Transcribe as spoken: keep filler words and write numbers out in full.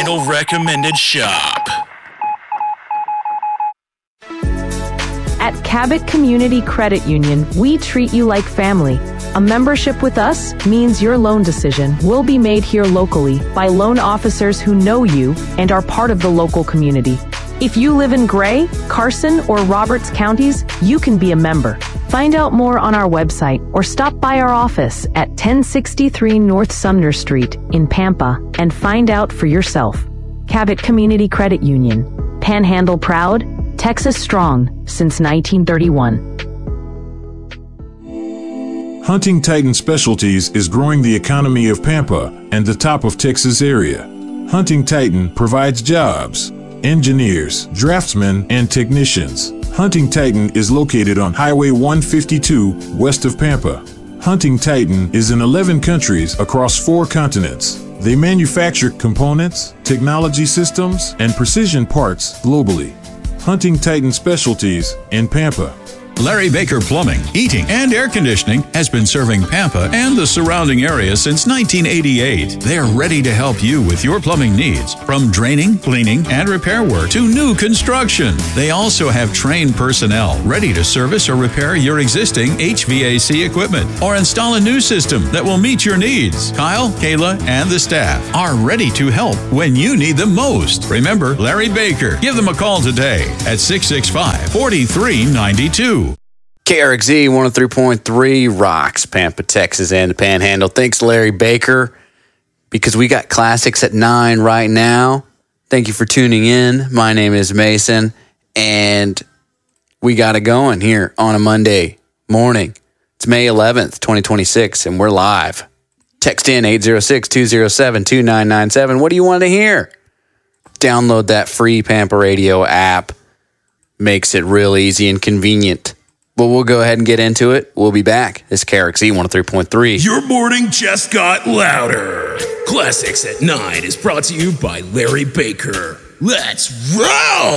Panhandle recommended shop. At Cabot Community Credit Union, we treat you like family. A membership with us means your loan decision will be made here locally by loan officers who know you and are part of the local community. If you live in Gray, Carson, or Roberts counties, you can be a member. Find out more on our website or stop by our office at ten sixty-three North Sumner Street in Pampa and find out for yourself. Cabot Community Credit Union. Panhandle proud, Texas strong since nineteen thirty-one. Hunting Titan Specialties is growing the economy of Pampa and the top of Texas area. Hunting Titan provides jobs, engineers, draftsmen, and technicians. Hunting Titan is located on Highway one fifty-two west of Pampa. Hunting Titan is in eleven countries across four continents. They manufacture components, technology systems, and precision parts globally. Hunting Titan Specialties in Pampa. Larry Baker Plumbing, Heating, and Air Conditioning has been serving Pampa and the surrounding area since nineteen eighty-eight. They are ready to help you with your plumbing needs, from draining, cleaning, and repair work to new construction. They also have trained personnel ready to service or repair your existing H V A C equipment or install a new system that will meet your needs. Kyle, Kayla, and the staff are ready to help when you need them most. Remember Larry Baker. Give them a call today at six six five, four three nine two. K R X Z one oh three point three rocks Pampa, Texas, and the Panhandle. Thanks, Larry Baker, because we got classics at nine right now. Thank you for tuning in. My name is Mason, and we got it going here on a Monday morning. It's May eleventh, twenty twenty-six, and we're live. Text in eight oh six, two oh seven, two nine nine seven. What do you want to hear? Download that free Pampa Radio app. Makes it real easy and convenient. But we'll go ahead and get into it. We'll be back. This is K R X Z one oh three point three. Your morning just got louder. Classics at nine is brought to you by Larry Baker. Let's roll!